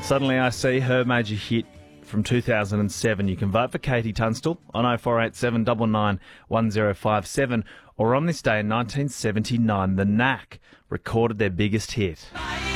Suddenly I See, her major hit from 2007. You can vote for Katie Tunstall on 0487 99 1057, or on this day in 1979, The Knack recorded their biggest hit.